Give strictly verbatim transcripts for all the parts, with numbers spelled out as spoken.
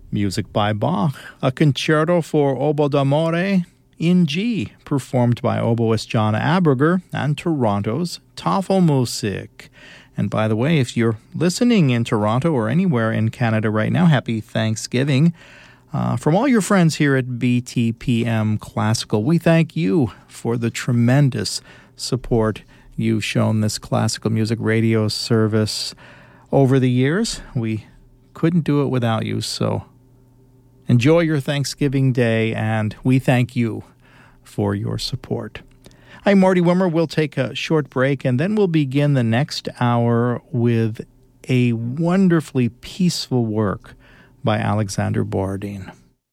Music by Bach, a concerto for oboe d'amore in G, performed by oboist John Aberger and Toronto's Tafelmusik. And by the way, if you're listening in Toronto or anywhere in Canada right now, happy Thanksgiving. Uh, from all your friends here at B T P M Classical, we thank you for the tremendous support you've shown this classical music radio service over the years. We couldn't do it without you, so enjoy your Thanksgiving Day, and we thank you for your support. I'm Marty Wimmer. We'll take a short break, and then we'll begin the next hour with a wonderfully peaceful work by Alexander Borodin.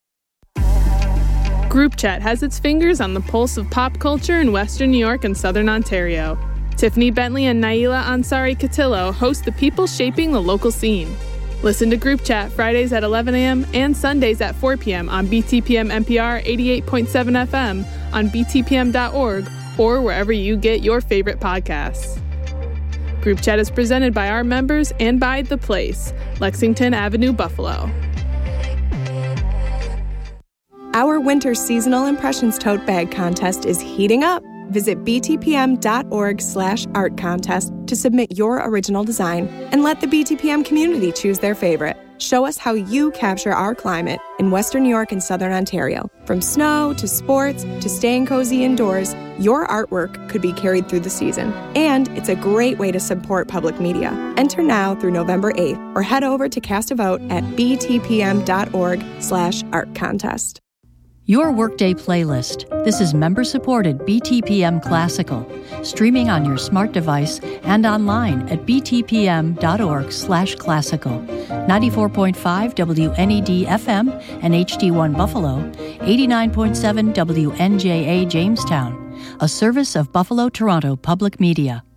Group Chat has its fingers on the pulse of pop culture in Western New York and Southern Ontario. Tiffany Bentley and Naila Ansari Katillo host the people shaping the local scene. Listen to Group Chat Fridays at eleven a.m. and Sundays at four p.m. on B T P M N P R eighty-eight point seven F M, on b t p m dot org, or wherever you get your favorite podcasts. Group Chat is presented by our members and by The Place, Lexington Avenue, Buffalo. Our winter seasonal impressions tote bag contest is heating up. Visit b t p m dot org slash art contest to submit your original design and let the B T P M community choose their favorite. Show us how you capture our climate in Western New York and Southern Ontario. From snow to sports to staying cozy indoors, your artwork could be carried through the season. And it's a great way to support public media. Enter now through November eighth or head over to cast a vote at b t p m dot org slash art contest. Your Workday playlist. This is member-supported B T P M Classical, streaming on your smart device and online at b t p m dot org slash classical. ninety-four point five W N E D F M and H D one Buffalo, eighty-nine point seven W N J A Jamestown, a service of Buffalo Toronto Public Media.